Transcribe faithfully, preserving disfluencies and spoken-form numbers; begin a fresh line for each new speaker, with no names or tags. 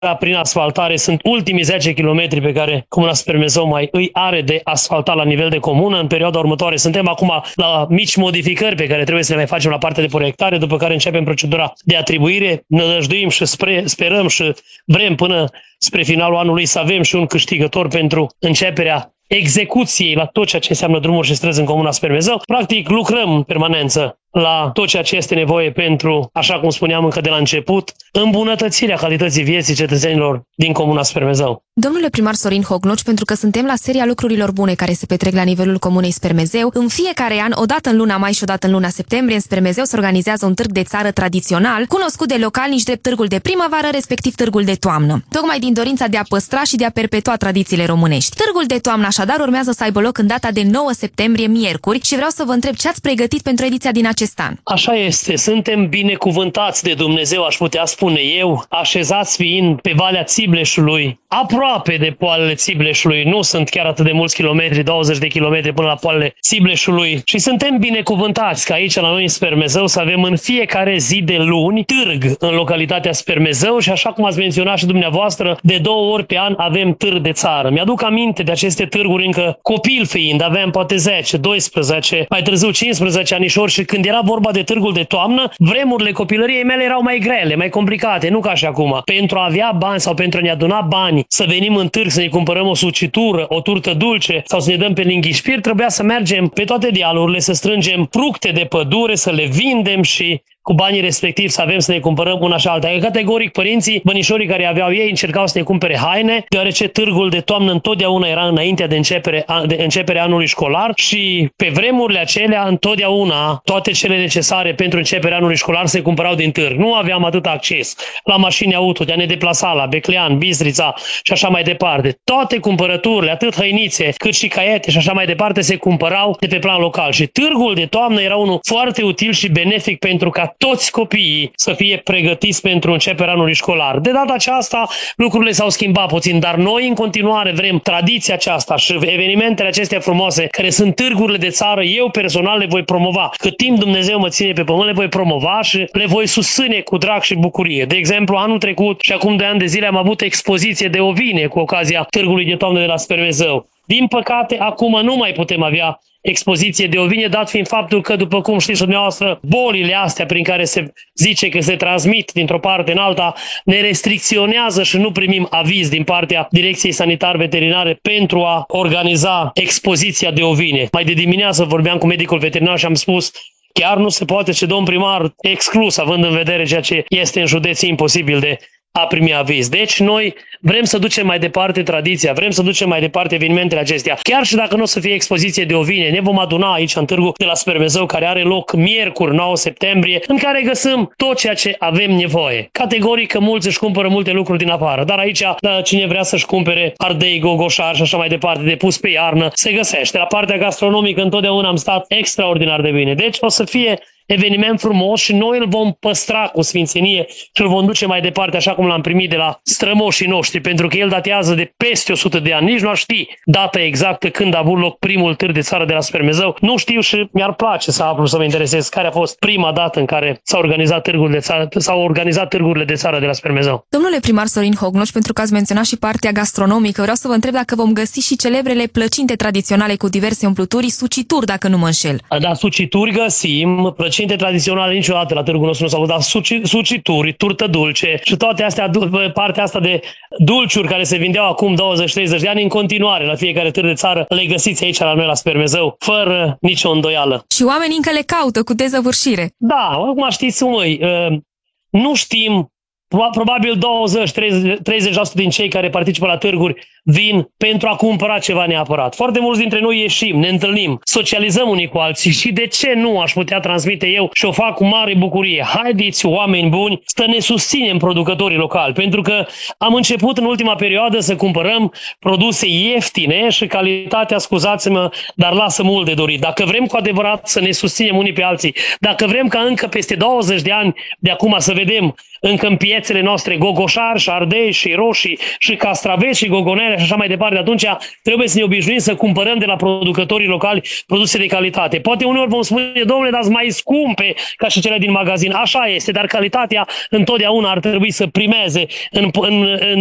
prin asfaltare sunt ultimii zece kilometri pe care Comuna Spermezău mai îi are de asfaltat la nivel de comună. În perioada următoare suntem acum la mici modificări pe care trebuie să le mai facem la partea de proiectare, după care începem procedura de atribuire. Ne nădăjduim și spre, sperăm și vrem până spre finalul anului să avem și un câștigător pentru începerea execuției la tot ceea ce înseamnă drumuri și străzi în Comuna Spermezău. Practic lucrăm în permanență la tot ceea ce este nevoie pentru, așa cum spuneam încă de la început, îmbunătățirea calității vieții cetățenilor din Comuna Spermezău.
Domnule primar Sorin Hognuci, pentru că suntem la seria lucrurilor bune care se petrec la nivelul Comunei Spermezău, în fiecare an, o dată în luna mai și o dată în luna septembrie, în Spermezău se organizează un târg de țară tradițional, cunoscut de localnici drept târgul de primăvară, respectiv târgul de toamnă, tocmai din dorința de a păstra și de a perpetua tradițiile românești. Târgul de toamnă așadar urmează să aibă loc în data de nouă septembrie, miercuri, și vreau să vă întreb ce ați pregătit pentru ediția din acest an.
Așa este, suntem binecuvântați de Dumnezeu, aș putea spune eu, așezați fiind pe Valea Țibleșului, aproape de poalele Țibleșului, nu sunt chiar atât de mulți kilometri, douăzeci de kilometri până la poalele Țibleșului, și suntem binecuvântați că aici la noi în Spermezău să avem în fiecare zi de luni târg în localitatea Spermezău și, așa cum ați menționat și dumneavoastră, de două ori pe an avem târg de țară. Mi-aduc aminte de aceste târguri încă copil fiind, aveam poate zece, doisprezece, mai târziu cincisprezece anișori, și când era vorba de târgul de toamnă, vremurile copilăriei mele erau mai grele, mai complicate, nu ca și acum. Pentru a avea bani sau pentru a ne aduna bani, să venim în târg să ne cumpărăm o sucitură, o turtă dulce sau să ne dăm pe linghișpir, trebuia să mergem pe toate dealurile, să strângem fructe de pădure, să le vindem și cu banii respectivi să avem să ne cumpărăm una și alta. Categoric, părinții, bănișorii care aveau ei, încercau să ne cumpere haine, deoarece târgul de toamnă întotdeauna era înaintea de începere, de începere anului școlar și pe vremurile acelea întotdeauna toate cele necesare pentru începerea anului școlar se cumpărau din târg. Nu aveam atât acces la mașini auto, de a ne deplasa la Beclean, Bistrița și așa mai departe. Toate cumpărăturile, atât hăinițe cât și caiete și așa mai departe, se cumpărau de pe plan local și târgul de toamnă era unul foarte util și benefic pentru ca toți copiii să fie pregătiți pentru începerea anului școlar. De data aceasta lucrurile s-au schimbat puțin, dar noi în continuare vrem tradiția aceasta și evenimentele acestea frumoase, care sunt târgurile de țară, eu personal le voi promova. Cât timp Dumnezeu mă ține pe pământ, le voi promova și le voi susține cu drag și bucurie. De exemplu, anul trecut și acum doi ani de zile am avut expoziție de ovine cu ocazia târgului de toamnă de la Spermezău. Din păcate, acum nu mai putem avea expoziție de ovine, dat fiind faptul că, după cum știți dumneavoastră, bolile astea prin care se zice că se transmit dintr-o parte în alta ne restricționează și nu primim aviz din partea Direcției Sanitar-Veterinare pentru a organiza expoziția de ovine. Mai de dimineață vorbeam cu medicul veterinar și am spus chiar nu se poate, ce domn primar exclus, având în vedere ceea ce este în județ imposibil de a primi aviz. Deci noi vrem să ducem mai departe tradiția, vrem să ducem mai departe evenimentele acestea. Chiar și dacă nu o să fie expoziție de ovine, ne vom aduna aici în târgul de la Spermezău, care are loc miercuri nouă septembrie, în care găsim tot ceea ce avem nevoie. Categoric că mulți își cumpără multe lucruri din afară, dar aici da, cine vrea să-și cumpere ardei, gogoșar și așa mai departe, de pus pe iarnă, se găsește. La partea gastronomică întotdeauna am stat extraordinar de bine. Deci o să fie eveniment frumos și noi îl vom păstra cu sfințenie și îl vom duce mai departe așa cum l-am primit de la strămoșii noștri, pentru că el datează de peste o sută de ani. Nici nu aș ști data exactă când a avut loc primul târg de țară de la Spermezău. Nu știu și mi-ar place să aflu, să mă interesez care a fost prima dată în care s-au organizat târgurile de țară, s-au organizat târgurile de țară de la Spermezău.
Domnule primar Sorin Hognuci, pentru că ați menționat și partea gastronomică, vreau să vă întreb dacă vom găsi și celebrele plăcinte tradiționale cu diverse umpluturi, sucituri, dacă nu mă înșel.
Da, sucituri găsim, plăcinte tradiționale niciodată la târgul nostru nu s-au văzut, dar suci, sucituri, turtă dulce și toate astea, partea asta de dulciuri care se vindeau acum douăzeci treizeci de ani în continuare la fiecare târg de țară, le găsiți aici la noi la Spermezău, fără nicio îndoială.
Și oamenii încă le caută cu dezăvârșire.
Da, acum știți, măi, nu știm, probabil douăzeci treizeci la sută din cei care participă la târguri vin pentru a cumpăra ceva neapărat. Foarte mulți dintre noi ieșim, ne întâlnim, socializăm unii cu alții și de ce nu aș putea transmite eu și o fac cu mare bucurie. Haideți, oameni buni, să ne susținem producătorii locali, pentru că am început în ultima perioadă să cumpărăm produse ieftine și calitatea, scuzați-mă, dar lasă mult de dorit. Dacă vrem cu adevărat să ne susținem unii pe alții, dacă vrem ca încă peste douăzeci de ani de acum să vedem încă în piețele noastre gogoșari și ardei și roșii și castraveți și gogonele și așa mai departe. Atunci trebuie să ne obișnuim să cumpărăm de la producătorii locali produse de calitate. Poate uneori vom spune, domnule, dar mai scumpe ca și cele din magazin. Așa este, dar calitatea întotdeauna ar trebui să primeze în, în, în